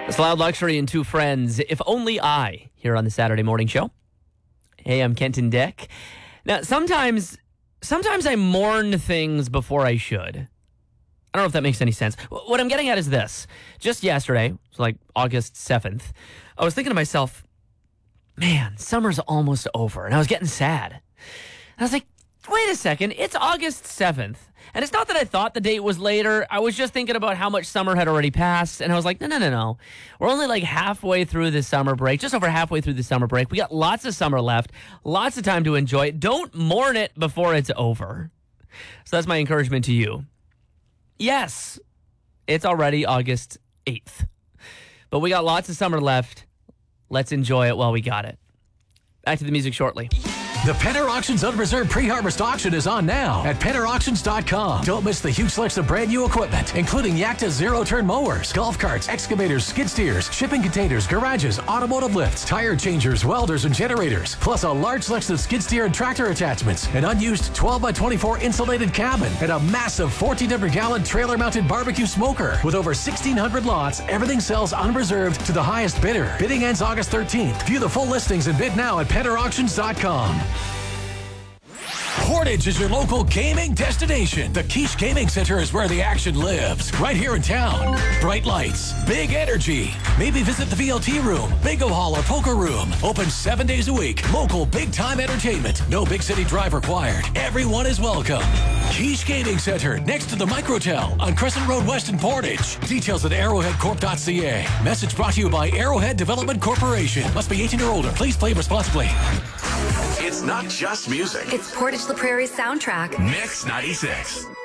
It's Loud Luxury and Two Friends. If Only I, here on the Saturday Morning Show. Hey, I'm Kenton Dick. Now, sometimes I mourn things before I should. I don't know if that makes any sense. What I'm getting at is this. Just yesterday, it's like August 7th, I was thinking to myself, man, summer's almost over. And I was getting sad. And I was like, wait a second, it's August 7th. And it's not that I thought the date was later. I was just thinking about how much summer had already passed. And I was like, no. We're only like halfway through the summer break, just over halfway through the summer break. We got lots of summer left, lots of time to enjoy it. Don't mourn it before it's over. So that's my encouragement to you. Yes, it's already August 8th. But we got lots of summer left. Let's enjoy it while we got it. Back to the music shortly. The Penner Auctions Unreserved Pre-Harvest Auction is on now at PennerAuctions.com. Don't miss the huge selection of brand new equipment, including Yakta zero-turn mowers, golf carts, excavators, skid steers, shipping containers, garages, automotive lifts, tire changers, welders, and generators, plus a large selection of skid steer and tractor attachments, an unused 12x24 insulated cabin, and a massive 1,400-gallon trailer-mounted barbecue smoker. With over 1,600 lots, everything sells unreserved to the highest bidder. Bidding ends August 13th. View the full listings and bid now at PennerAuctions.com. Portage is your local gaming destination. The Quiche Gaming Center is where the action lives. Right here in town. Bright lights, big energy. Maybe visit the VLT room, bingo hall, or poker room. Open 7 days a week. Local big-time entertainment. No big city drive required. Everyone is welcome. Quiche Gaming Center, next to the Microtel on Crescent Road West in Portage. Details at arrowheadcorp.ca. Message brought to you by Arrowhead Development Corporation. Must be 18 or older. Please play responsibly. It's not just music. It's Portage La Prairie's soundtrack. Mix 96.